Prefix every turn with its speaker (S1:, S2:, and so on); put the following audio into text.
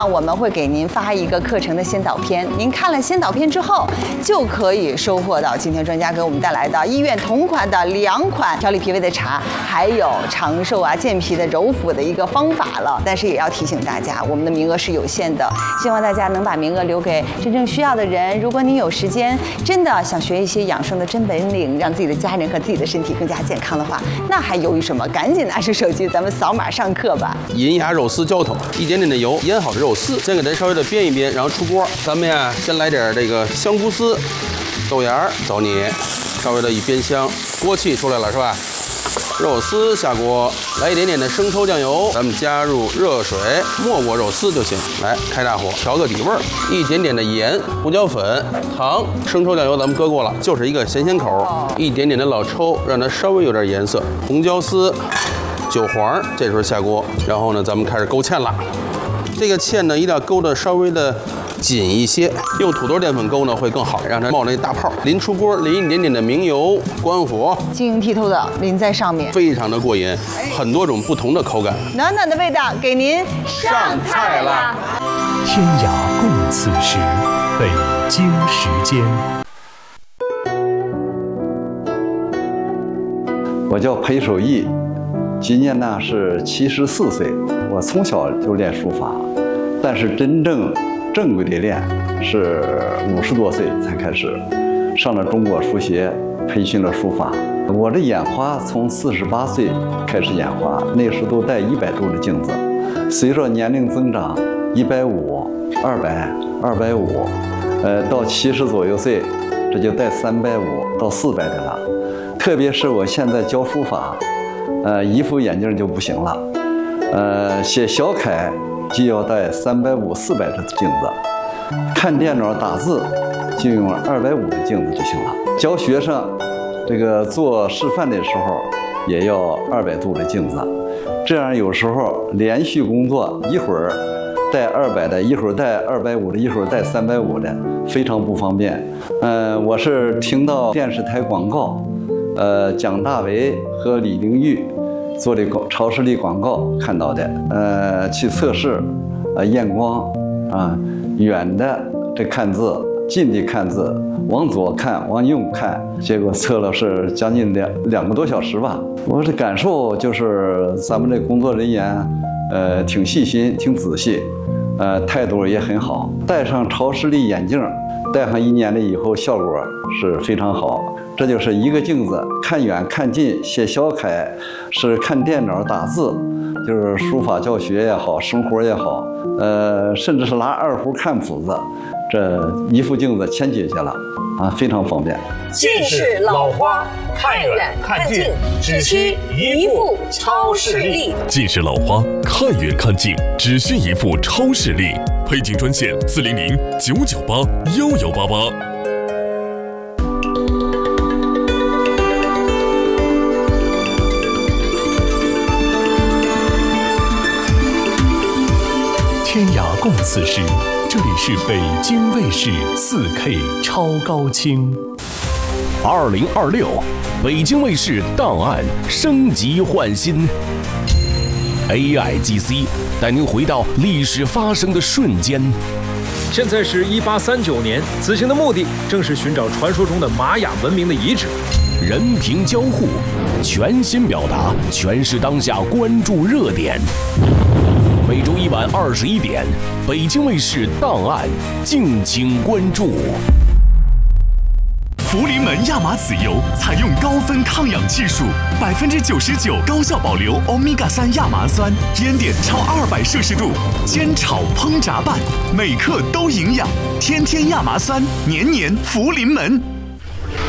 S1: 我们会给您发一个课程的先导片，您看了先导片之后，就可以收获到今天专家给我们带来的医院同款的2款调理脾胃的茶，还有长寿啊、健脾的揉腹的一个方法了。但是也要提醒大家，我们的名额是有限的，希望大家能把名额留给真正需要的人。如果你有时间，真的想学一些养生的真本领，让自己的家人和自己的身体更加健康的话，那还犹豫什么？赶紧拿出手机，咱们扫码上课吧。
S2: 银芽肉丝浇头，一点点的油，腌好的肉丝，先给它稍微的煸一煸，然后出锅。咱们呀，先来点这个香菇丝、豆芽、枣泥，稍微的一煸香，锅气出来了是吧？肉丝下锅，来一点点的生抽酱油，咱们加入热水没过肉丝就行。来，开大火调个底味儿，一点点的盐、胡椒粉、糖、生抽酱油咱们搁过了，就是一个咸咸口。一点点的老抽，让它稍微有点颜色。红椒丝、韭黄，这时候下锅，然后呢，咱们开始勾芡了。这个芡呢，一定要勾的稍微的紧一些，用土豆淀粉勾呢会更好，让它冒那大泡。临出锅淋一点点的明油，关火，
S1: 晶莹剔透的淋在上面，
S2: 非常的过瘾，很多种不同的口感，
S1: 暖暖的味道给您上菜啦！
S3: 天涯共此时，北京时间。
S4: 我叫裴守义，今年呢是74岁。我从小就练书法，但是真正正规的练是50多岁才开始，上了中国书协，培训了书法。我的眼花从48岁开始眼花，那时都戴100度的镜子，随着年龄增长，150、200、250，到70左右岁，这就戴350到400的了。特别是我现在教书法，一副眼镜就不行了。写小楷就要戴350、400的镜子，看电脑打字就用250的镜子就行了。教学生这个做示范的时候也要200度的镜子，这样有时候连续工作，一会儿戴200的，一会儿戴250的，一会儿戴350的，非常不方便。我是听到电视台广告，蒋大为和李玲玉做的超视力广告看到的，去测试，验光啊，远的这看字，近的看字，往左看，往右看，结果测了是将近2个多小时吧。我的感受就是咱们这工作人员，挺细心，挺仔细，态度也很好。戴上超视力眼镜，戴上1年了以后，效果是非常好。这就是一个镜子，看远看近，写小楷，是看电脑打字，就是书法教学也好，生活也好，甚至是拿2胡看谱子，这一副镜子全解决了啊，非常方便。
S5: 近视老花，看远看近，只需一副超视力。
S3: 近视老花，看远看近，只需一副超视力。配镜专线400-998-1188。天涯共此时，这里是北京卫视4K 超高清。2026，北京卫视档案升级换新 ，AIGC 带您回到历史发生的瞬间。
S6: 现在是1839年，此行的目的正是寻找传说中的玛雅文明的遗址。
S3: 人屏交互，全新表达，诠释当下关注热点。每周一晚21点，北京卫视档案，敬请关注。
S7: 福临门亚麻籽油采用高分抗氧技术，99%高效保留欧米伽3亚麻酸，烟点超200摄氏度，煎炒烹炸拌，每克都营养。天天亚麻酸，年年福临门。